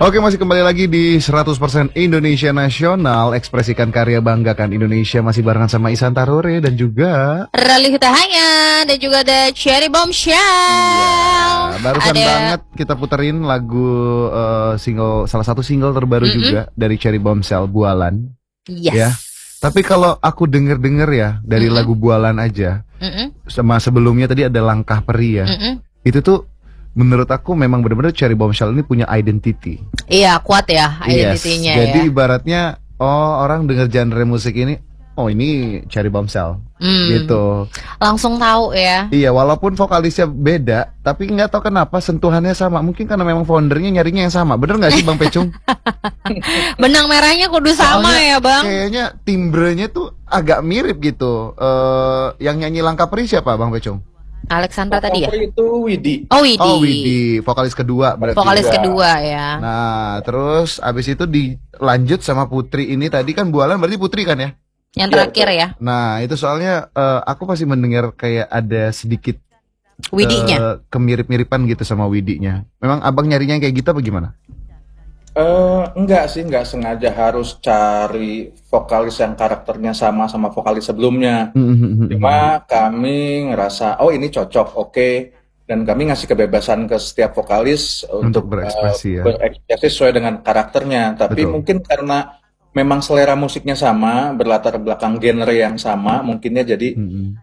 Oke, masih kembali lagi di 100% Indonesia Nasional. Ekspresikan karya, banggakan Indonesia. Masih barengan sama Ihsan Tarore dan juga Rally Hutahaya. Dan juga ada Cherry Bombshell. Iya, barusan banget kita puterin lagu salah satu single terbaru juga dari Cherry Bombshell, Bualan. Yes. Ya. Tapi kalau aku denger ya dari lagu Bualan aja, sama sebelumnya tadi ada Langkah Peri ya. Itu tuh menurut aku memang benar-benar Cherry Bombshell ini punya identity. Iya, kuat ya identitinya. Jadi ibaratnya orang denger genre musik ini, oh ini Cherry Bombshell gitu. Langsung tahu ya. Iya, walaupun vokalisnya beda, tapi nggak tahu kenapa sentuhannya sama. Mungkin karena memang foundernya nyarinya yang sama. Bener nggak sih Bang Pecung? Benang merahnya kudu sama ya Bang. Kayaknya timbrenya tuh agak mirip gitu. Yang nyanyi Langkah Peri siapa Bang Pecung? Alexandra tadi ya? Itu Widi. Oh Widi. Oh Widi, vokalis kedua berarti. Vokalis kedua ya. Nah, terus abis itu dilanjut sama Putri ini tadi kan Bualan berarti Putri kan ya? Yang terakhir ya. Nah, itu soalnya aku masih mendengar kayak ada sedikit Widinya. Kemirip-miripan gitu sama Widinya. Memang abang nyarinya kayak gitu apa gimana? Enggak sih, enggak sengaja harus cari vokalis yang karakternya sama vokalis sebelumnya. Cuma kami ngerasa, oh ini cocok, oke. Dan kami ngasih kebebasan ke setiap vokalis Untuk berekspresi berekspresi sesuai dengan karakternya. Tapi mungkin karena memang selera musiknya sama, berlatar belakang genre yang sama, mungkinnya jadi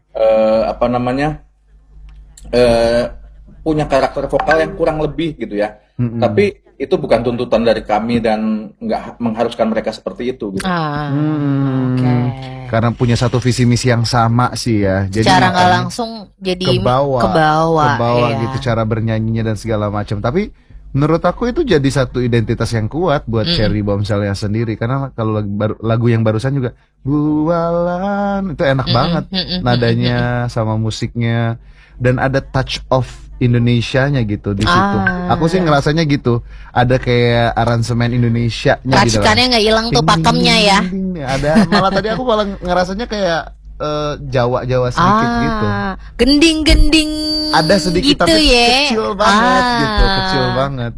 punya karakter vokal yang kurang lebih gitu ya. Tapi itu bukan tuntutan dari kami dan nggak mengharuskan mereka seperti itu gitu. Karena punya satu visi misi yang sama sih ya. Jadi secara nggak langsung jadi ke bawah gitu cara bernyanyinya dan segala macam. Tapi menurut aku itu jadi satu identitas yang kuat buat Cherry Bombshell sendiri. Karena kalau lagu yang barusan juga Bualan itu enak banget nadanya sama musiknya. Dan ada touch of Indonesianya gitu di situ. Aku sih ngerasanya gitu. Ada kayak aransemen Indonesianya gitu. Racikannya nggak hilang tuh pakemnya ya. Ada malah tadi aku malah ngerasanya kayak Jawa sedikit gitu. Gending-gending. Ada sedikit gitu tapi ya. kecil banget gitu, kecil banget.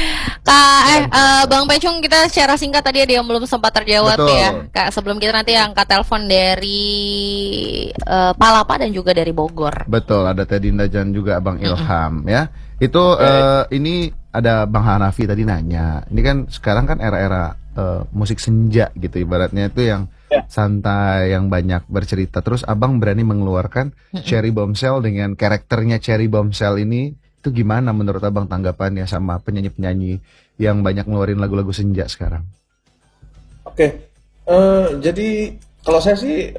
Bang Pecung, kita secara singkat tadi ada yang belum sempat terjawab. Betul. Ya. Kak, sebelum kita nanti angkat telepon dari Palapa dan juga dari Bogor. Betul, ada Tedinda dan juga Bang Ilham ya. Itu ini ada Bang Hanafi tadi nanya. Ini kan sekarang kan era-era musik senja gitu ibaratnya itu yang santai, yang banyak bercerita. Terus abang berani mengeluarkan Cherry Bombshell dengan karakternya Cherry Bombshell ini. Itu gimana menurut abang tanggapannya sama penyanyi-penyanyi yang banyak ngeluarin lagu-lagu senja sekarang? Oke, jadi kalau saya sih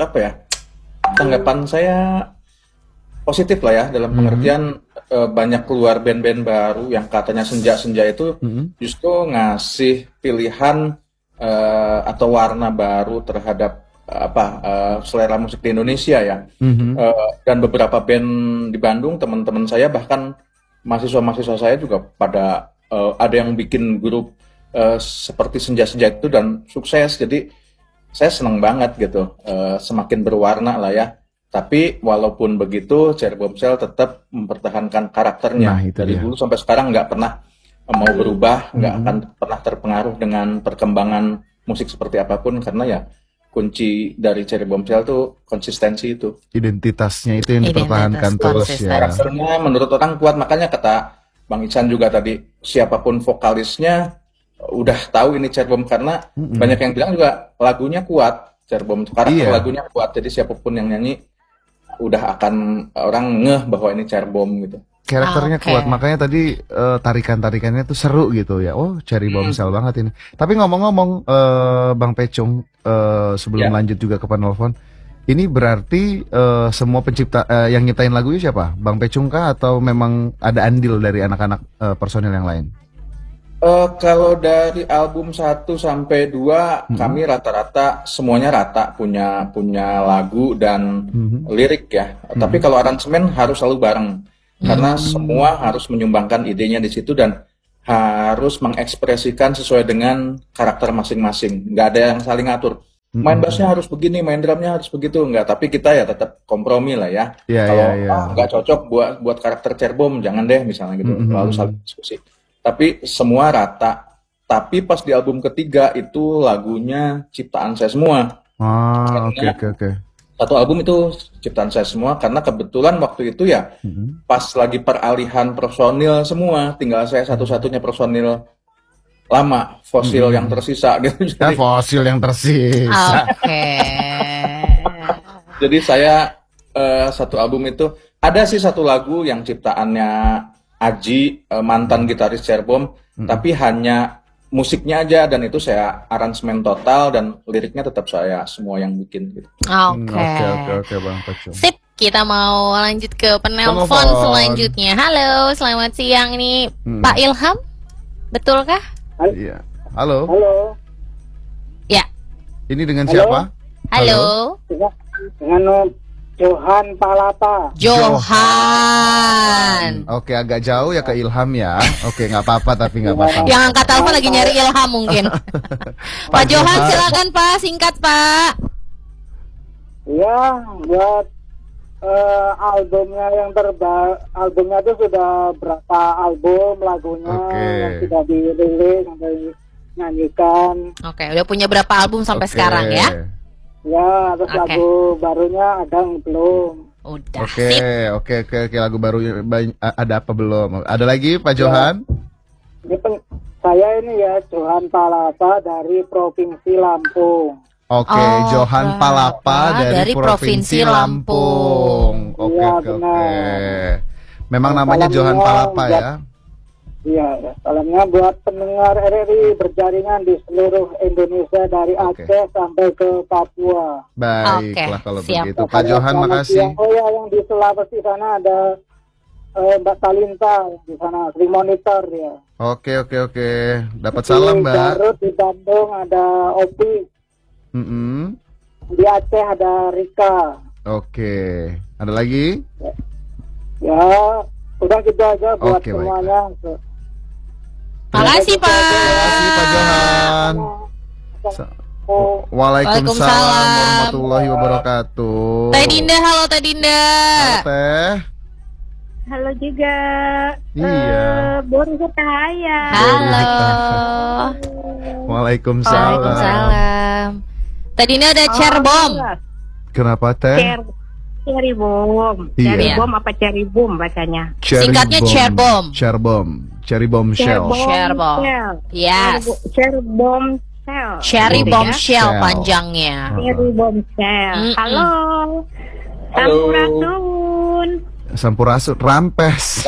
tanggapan saya positif lah ya, dalam pengertian banyak keluar band-band baru yang katanya senja-senja itu justru ngasih pilihan atau warna baru terhadap selera musik di Indonesia ya. Dan beberapa band di Bandung, teman-teman saya bahkan mahasiswa-mahasiswa saya juga pada ada yang bikin grup seperti senja-senja itu dan sukses. Jadi saya senang banget gitu, semakin berwarna lah ya. Tapi walaupun begitu, Cherry Bombshell tetap mempertahankan karakternya. Dari dulu sampai sekarang nggak pernah mau berubah, nggak akan pernah terpengaruh dengan perkembangan musik seperti apapun, karena ya kunci dari Cherry Bombshell tuh konsistensi itu. Identitasnya itu yang dipertahankan terus ya. Karakternya menurut orang kuat, makanya kata Bang Ihsan juga tadi, siapapun vokalisnya udah tahu ini Cherry Bomb, karena banyak yang bilang juga lagunya kuat, Cherry Bomb karakter lagunya kuat, jadi siapapun yang nyanyi udah akan orang ngeh bahwa ini Cherry Bomb gitu. Karakternya kuat, makanya tadi tarikan-tarikannya tuh seru gitu ya. Oh, Cherry Bombshell banget ini. Tapi ngomong-ngomong Bang Pecung, sebelum lanjut juga ke penelpon, ini berarti semua pencipta yang nyiptain lagunya siapa? Bang Pecung kah atau memang ada andil dari anak-anak personil yang lain? Kalau dari album 1 sampai 2 kami rata-rata semuanya rata punya lagu dan lirik ya. Tapi kalau aransemen harus selalu bareng. Karena semua harus menyumbangkan idenya di situ dan harus mengekspresikan sesuai dengan karakter masing-masing. Nggak ada yang saling ngatur. Main bassnya harus begini, main drumnya harus begitu, nggak. Tapi kita ya tetap kompromi lah ya. Kalau nggak cocok buat karakter Cherry Bomb, jangan deh misalnya gitu. Lalu saling diskusi. Tapi semua rata Tapi pas di album ketiga itu lagunya ciptaan saya semua. Oke. Satu album itu ciptaan saya semua karena kebetulan waktu itu ya pas lagi peralihan personil semua, tinggal saya satu-satunya personil lama, fosil yang tersisa gitu. Fosil yang tersisa. Oke. Jadi saya satu album itu ada sih satu lagu yang ciptaannya Aji, mantan gitaris Cerbom, tapi hanya musiknya aja dan itu saya aransemen total dan liriknya tetap saya semua yang bikin gitu. Oke Bang Pecung. Sip, kita mau lanjut ke penelpon selanjutnya. Halo, selamat siang nih Pak Ilham. Betulkah? Iya. Halo. Ya. Ini dengan siapa? Halo. Dengan Johan Palapa. Johan. Oke, agak jauh ya ke Ilham ya. Oke, nggak apa-apa tapi nggak apa-apa. Yang angkat telepon lagi nyari Ilham mungkin. Pak Johan, silakan Pak, singkat Pak. Ya, buat albumnya yang albumnya itu sudah berapa album lagunya yang sudah dirilis, yang dinyanyikan. Oke, udah punya berapa album sampai sekarang ya? Ya, terus lagu barunya ada yang belum. Udah. Oke, lagu baru ada apa belum? Ada lagi Pak Johan? Saya ini ya Johan Palapa dari Provinsi Lampung. Oke, Johan Palapa dari Provinsi Lampung. Oke. Memang namanya Johan Palapa ya? Iya, salamnya buat pendengar RRI berjaringan di seluruh Indonesia dari Aceh sampai ke Papua. Baiklah kalau begitu. Pak Johan, makasih. Oh ya, yang di Sulawesi sana ada Mbak Talinta di sana, sering monitor ya. Oke. Dapat salam, Mbak. Di Garut, di Bandung ada Opi. Di Aceh ada Rika. Oke. Ada lagi? Ya, udah gitu aja buat semuanya. Makasih Pak. Makasih Pak Johan. Waalaikumsalam warahmatullahi wabarakatuh. Teh Dinda, halo Teh Dinda. Halo Teh. Halo juga. Iya. Boru Cahaya. Halo. Waalaikumsalam. Teh Dinda ada Cerbom. Kenapa Teh? Cherry Bomb. Iya. Cherry Bomb apa Cherry Boom bacanya? Singkatnya Cerbom. Cherry Bombshell. Cerbom. Yes. Cherry Bomb Shell. Cherry Gitu Bombshell ya? panjangnya. Cherry Bomb Shell. Halo. Sampurasun. Sampurasun Rampes.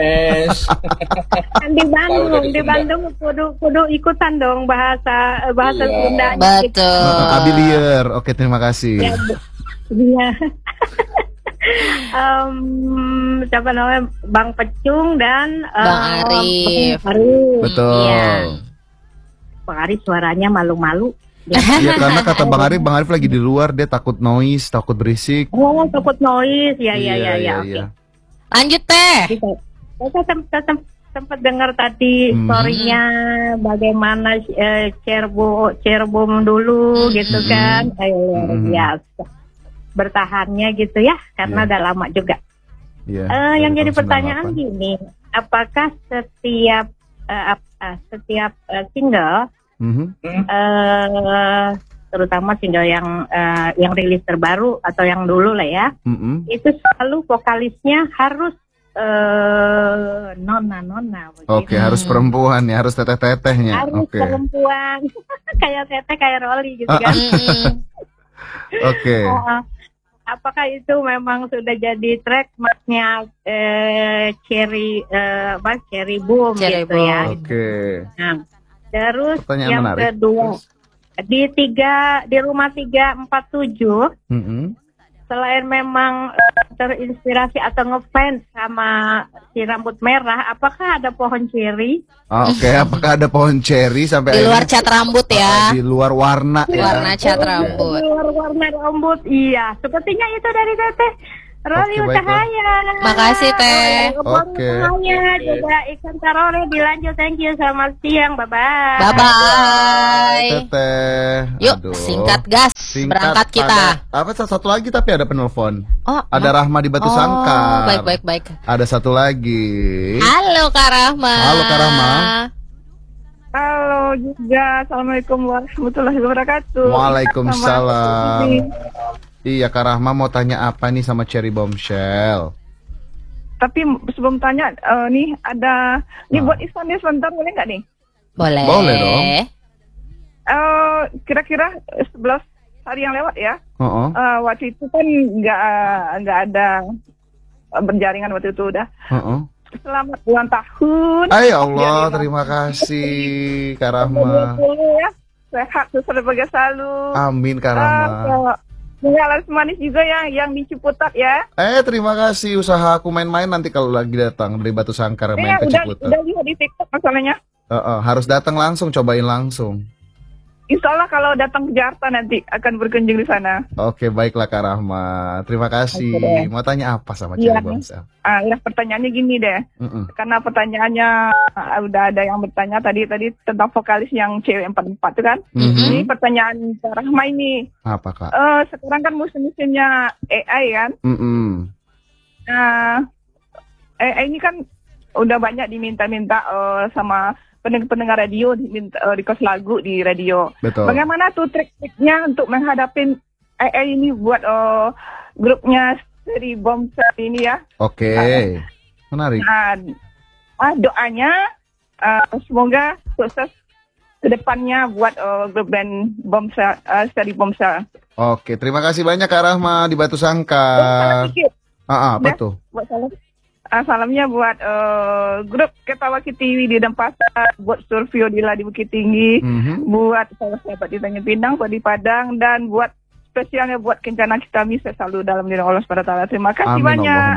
Kan di Bandung kudu ikutan dong bahasa Sunda. Betul. Abilier. Oke, terima kasih. Iya. Siapa namanya Bang Pecung dan Bang Arif. Betul. Iya. Bang Arif suaranya malu-malu. Ya karena kata Bang Arif lagi di luar, dia takut noise, takut berisik. Oh, takut noise. Ya. Oke. Lanjut Teh. Saya sempat dengar tadi story-nya bagaimana Cerbom dulu gitu kan. Biasa. Bertahannya gitu ya, karena udah lama juga. Yang jadi pertanyaan gini, apakah setiap single, terutama single yang rilis terbaru atau yang dulu lah ya, itu selalu vokalisnya harus nona. Oke, harus perempuan ya, harus teteh-tetehnya. Harus perempuan, kayak teteh, kayak Rolly gitu kan. Oke. Apakah itu memang sudah jadi trademarknya Cherry Boom gitu ya? Oke. Nah, terus pertanyaan yang menarik. Kedua di rumah 347 selain memang terinspirasi atau ngefans sama si rambut merah, apakah ada pohon cherry? Oke, apakah ada pohon cherry sampai di luar cat rambut ya? Di luar warna ya. Warna cat rambut. Di luar warna rambut, iya. Sepertinya itu dari Teteh Rolly Cahaya. Makasih Teh. Oke. Juga Ikan Tarore dilanjut. Thank you. Selamat siang. Bye-bye. Bye-bye. Teteh. Yuk, singkat gas. Berangkat kita. Apa satu lagi tapi ada penelpon. Oh, ada Rahma di Batu Sangkar. Baik. Ada satu lagi. Halo Kak Rahma. Halo Kak Rahma. Halo. juga. Assalamualaikum warahmatullahi wabarakatuh. Waalaikumsalam. Iya, Kak Rahma mau tanya apa nih sama Cherry Bombshell? Tapi sebelum tanya, nih ada buat Iswan sebentar, boleh nggak nih? Boleh. Boleh dong. Kira-kira 11 hari yang lewat ya. Waktu itu kan nggak ada berjaringan waktu itu udah. Selamat ulang tahun. Ya Allah, terima kasih Kak Rahma. Ya, sehat sebagai selalu. Amin Kak Rahma. Laras manis juga yang di Ciputat ya. Terima kasih, usaha aku main-main nanti kalau lagi datang dari Batu Sangkar main ke Ciputat. Udah lihat di TikTok masalahnya. Harus datang langsung, cobain langsung. Insya Allah kalau datang ke Jakarta nanti akan berkunjung di sana. Oke, baiklah Kak Rahma. Terima kasih. Mau tanya apa sama Cherry Bombshell? Pertanyaannya gini deh. Karena pertanyaannya udah ada yang bertanya tadi tentang vokalis yang cewek 44 itu kan. Ini pertanyaan Kak Rahma ini. Apa Kak? Sekarang kan musim-musimnya AI kan. AI ini kan udah banyak diminta-minta sama pendengar radio, request lagu di radio. Betul. Bagaimana tuh trik-triknya untuk menghadapi AI ini buat grupnya Cherry Bombshell ini ya? Oke. Menarik. Doanya semoga sukses ke depannya buat grup band Bombshell, Cherry Bombshell. Oke, terima kasih banyak Kak Rahma di Batu Sangkar. Apa tuh? Salamnya buat grup Ketawa Kitiwi di Denpasar, buat Survio Dila di Bukit Tinggi, buat sahabat di Tanjung Pinang, buat di Padang, dan buat spesialnya buat Kencana Kami, saya selalu dalam diri Allah SWT. Terima kasih banyak.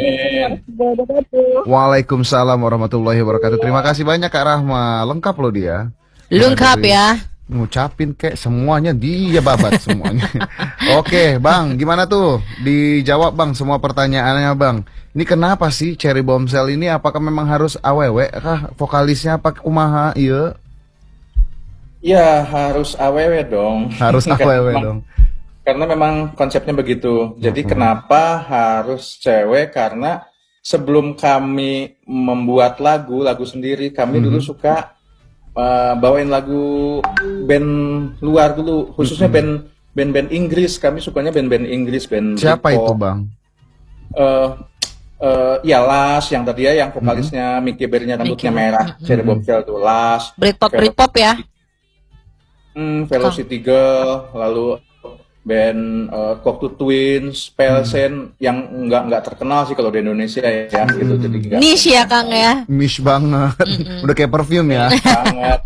Waalaikumsalam warahmatullahi wabarakatuh. Terima kasih banyak Kak Rahma. Lengkap loh dia. Lengkap ya. Ngucapin kayak semuanya dia babat semuanya. Oke, Bang, gimana tuh? Dijawab Bang semua pertanyaannya Bang. Ini kenapa sih Cherry Bombshell ini? Apakah memang harus awewe kah vokalisnya? Apa kumaha? Iya. Ya harus awewe dong. Harus awewe dong. Karena memang konsepnya begitu. Jadi kenapa harus cewek? Karena sebelum kami membuat lagu sendiri, kami dulu suka bawain lagu band luar dulu, khususnya band Inggris. Kami sukanya band Inggris, band siapa Britpop. itu Bang? Ya Las yang tadi ya, yang vokalisnya Mickey Berry rambutnya merah, Cherry Bombshell tuh Las. Britpop ya. Velocity Girl, lalu band Cocteau Twins, Pelsen yang nggak terkenal sih kalau di Indonesia ya gitu. Jadi niche ya Kang ya. Niche banget. Udah kayak perfume ya. Banget.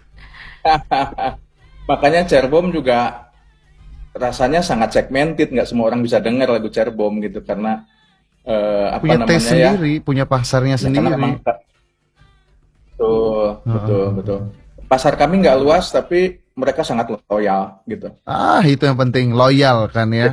Makanya Cerbom juga rasanya sangat segmented, nggak semua orang bisa dengar lagu Cerbom gitu karena punya tes sendiri, punya pasarnya sendiri. Betul. Pasar kami nggak luas tapi mereka sangat loyal gitu. Itu yang penting, loyal kan ya.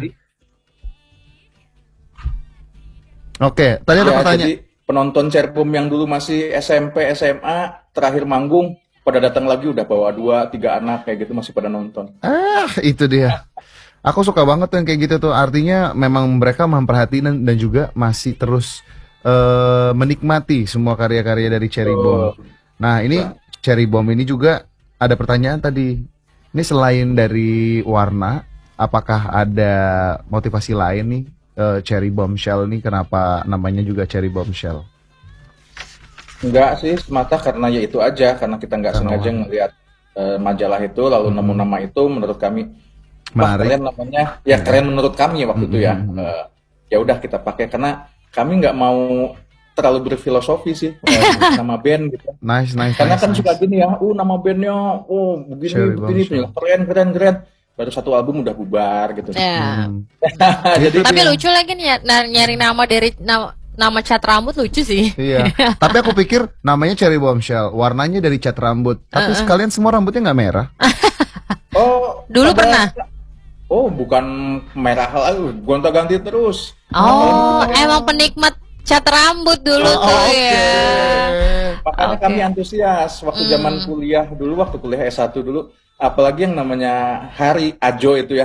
Oke, tadi ada pertanyaan. Jadi penonton Cerbom yang dulu masih SMP, SMA, terakhir manggung pada datang lagi udah bawa 2-3 anak kayak gitu masih pada nonton. Itu dia. Aku suka banget tuh yang kayak gitu tuh. Artinya memang mereka memperhatikan dan juga masih terus menikmati semua karya-karya dari Cherry Bomb. Nah, ini Cherry Bomb ini juga ada pertanyaan tadi. Ini selain dari warna, apakah ada motivasi lain nih Cherry Bombshell nih? Kenapa namanya juga Cherry Bombshell? Enggak sih, semata karena ya itu aja. Karena kita nggak sengaja ngelihat majalah itu, lalu nemu nama itu, menurut kami keren namanya. Ya keren menurut kami waktu itu ya. Ya udah kita pakai karena kami nggak mau terlalu berfilosofi sih nama band gitu. Nice. Karena kan suka gini ya, nama bandnya, begini, keren. Baru satu album udah bubar gitu. Jadi tapi lucu lagi nih nyari nama dari nama cat rambut lucu sih. Iya. Tapi aku pikir namanya Cherry Bombshell, warnanya dari cat rambut. Tapi sekalian semua rambutnya nggak merah. Dulu pernah. Bukan merah lagi, gonta-ganti terus. Emang penikmat cat rambut dulu tuh ya. Makanya kami antusias waktu zaman kuliah dulu, waktu kuliah S1 dulu, apalagi yang namanya Hari Ajo itu ya.